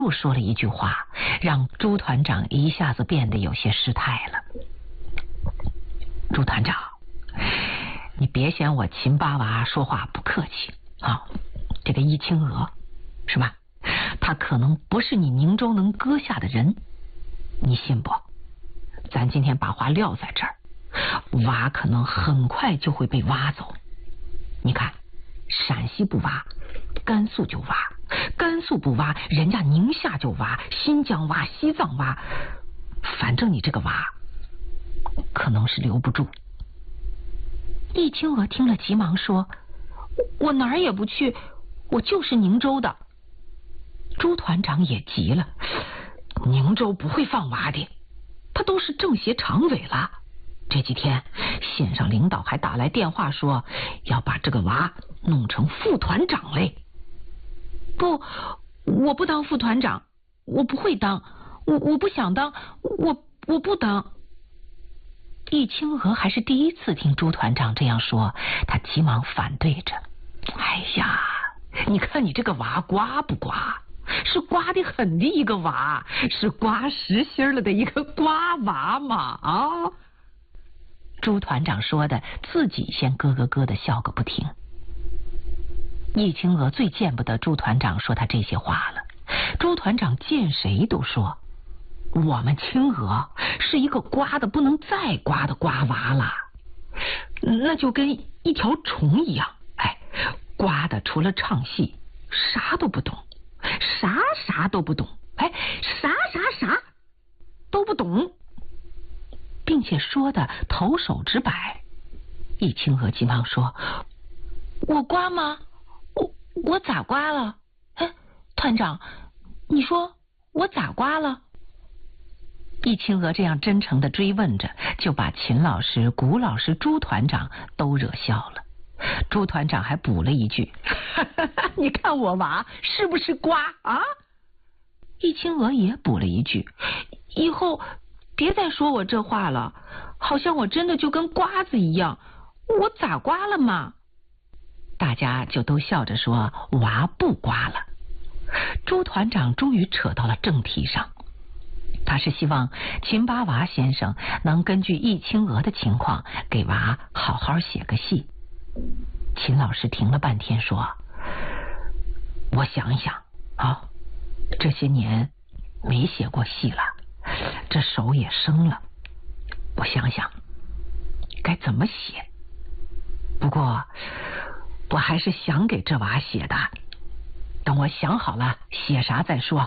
又说了一句话，让朱团长一下子变得有些失态了。朱团长，你别嫌我秦八娃说话不客气啊！这个易清娥是吧？他可能不是你宁州能割下的人，你信不？咱今天把话撂在这儿，娃可能很快就会被挖走。你看，陕西不挖，甘肃就挖；甘肃不挖，人家宁夏就挖，新疆挖，西藏挖。反正你这个娃可能是留不住。易清娥听了急忙说：我哪儿也不去，我就是宁州的。朱团长也急了，宁州不会放娃的，他都是政协常委了。这几天县上领导还打来电话说要把这个娃弄成副团长嘞。不，我不当副团长，我不会当，我不想当，我不当。易清娥还是第一次听朱团长这样说，他急忙反对着：哎呀，你看你这个娃瓜不瓜？是瓜的很的一个娃，是瓜实心了的一个瓜娃嘛啊！朱团长说的，自己先咯咯咯的笑个不停。易清娥最见不得朱团长说他这些话了。朱团长见谁都说，我们清娥是一个瓜的不能再瓜的瓜娃了，那就跟一条虫一样，哎，瓜的除了唱戏啥都不懂，啥都不懂，哎，啥都不懂，并且说的头手直摆。易清娥急忙说：我瓜吗？我咋瓜了？哎，团长，你说我咋瓜了？易清娥这样真诚的追问着，就把秦老师、谷老师、朱团长都惹笑了。朱团长还补了一句：你看我娃是不是瓜啊？易清娥也补了一句：以后别再说我这话了，好像我真的就跟瓜子一样，我咋瓜了嘛？大家就都笑着说娃不瓜了。朱团长终于扯到了正题上，他是希望秦八娃先生能根据易清娥的情况给娃好好写个戏。秦老师停了半天说：我想一想啊，这些年没写过戏了，这手也生了，我想想该怎么写。不过我还是想给这娃写的，等我想好了写啥再说。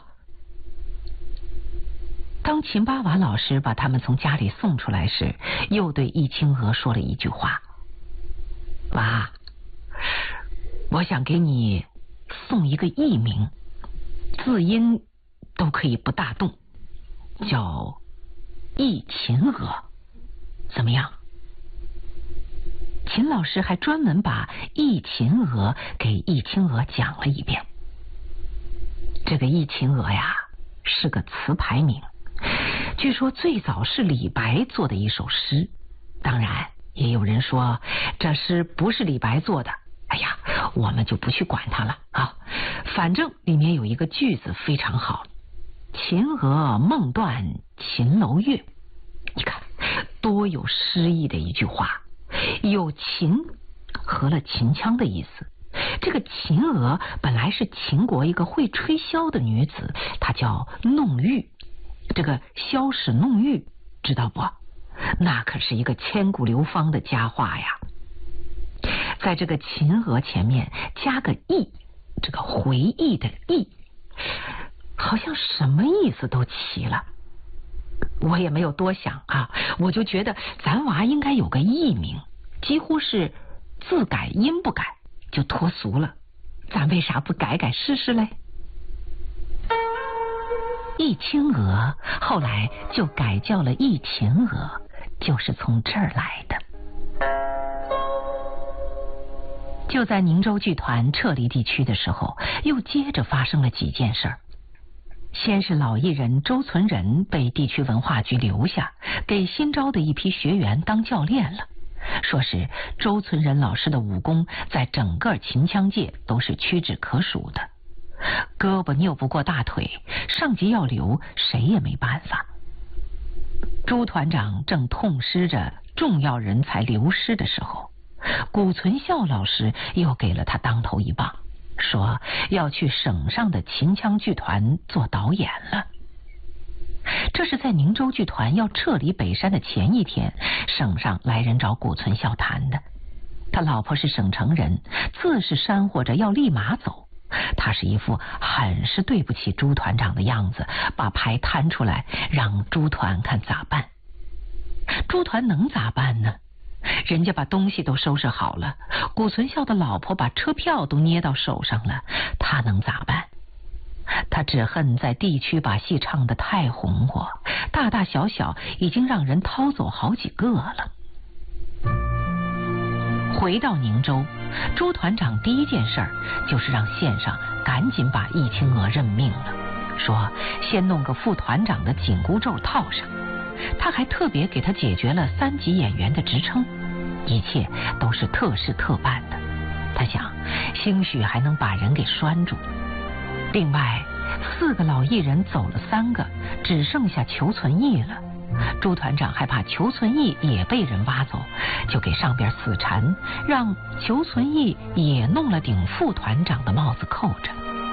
当秦八娃老师把他们从家里送出来时，又对易清娥说了一句话：娃，我想给你送一个艺名，字音都可以不大动，叫易秦娥，怎么样？秦老师还专门把易秦娥给易清娥讲了一遍。这个易秦娥呀，是个词牌名，据说最早是李白做的一首诗，当然也有人说这诗不是李白做的，哎呀，我们就不去管它了啊。反正里面有一个句子非常好：秦娥梦断秦楼月。你看多有诗意的一句话，有秦合了秦腔的意思。这个秦娥本来是秦国一个会吹箫的女子，她叫弄玉。这个箫使弄玉知道不？那可是一个千古流芳的佳话呀。在这个秦娥前面加个忆，这个回忆的忆，好像什么意思都齐了。我也没有多想啊，我就觉得咱娃应该有个艺名，几乎是字改音不改就脱俗了，咱为啥不改改试试嘞？易清娥后来就改叫了易秦娥，就是从这儿来的。就在宁州剧团撤离地区的时候，又接着发生了几件事儿。先是老艺人周存仁被地区文化局留下，给新招的一批学员当教练了。说是周存仁老师的武功在整个秦腔界都是屈指可数的。 胳膊扭不过大腿，上级要留，谁也没办法。朱团长正痛失着重要人才流失的时候，谷存孝老师又给了他当头一棒，说要去省上的秦腔剧团做导演了。这是在宁州剧团要撤离北山的前一天，省上来人找谷存孝谈的。他老婆是省城人，自是煽惑着要立马走。他是一副很是对不起朱团长的样子，把牌摊出来让朱团看咋办。朱团能咋办呢？人家把东西都收拾好了，谷存孝的老婆把车票都捏到手上了，他能咋办？他只恨在地区把戏唱得太红火，大大小小已经让人掏走好几个了。回到宁州，朱团长第一件事就是让县上赶紧把易清娥任命了，说先弄个副团长的紧箍咒套上。他还特别给他解决了3级演员的职称，一切都是特事特办的。他想，兴许还能把人给拴住。另外4个老艺人走了3个，只剩下裘存义了。朱团长害怕裘存义也被人挖走，就给上边死缠，让裘存义也弄了顶副团长的帽子扣着。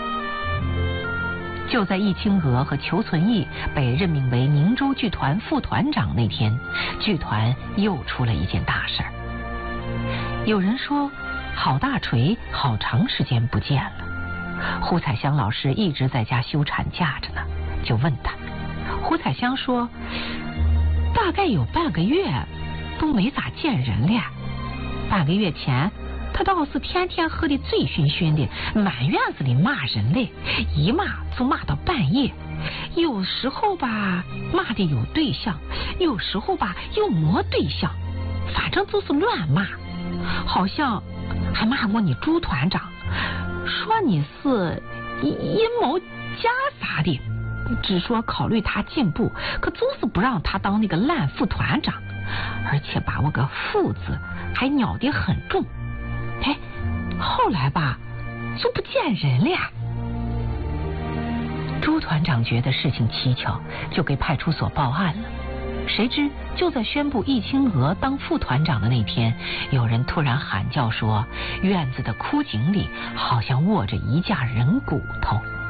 就在易清娥和裘存义被任命为宁州剧团副团长那天，剧团又出了一件大事。有人说郝大锤好长时间不见了，胡彩香老师一直在家休产假着呢，就问他。胡彩香说大概有半个月都没咋见人了。半个月前他倒是天天喝得醉醺醺的，满院子里骂人嘞，一骂就骂到半夜。有时候吧骂的有对象，有时候吧又没对象，反正就是乱骂。好像还骂过你朱团长，说你是阴谋家啥的，只说考虑他进步，可就是不让他当那个烂副团长，而且把我个副字还咬得很重。哎，后来吧就不见人了。朱团长觉得事情蹊跷，就给派出所报案了。谁知就在宣布易清娥当副团长的那天，有人突然喊叫说院子的枯井里好像卧着一架人骨头。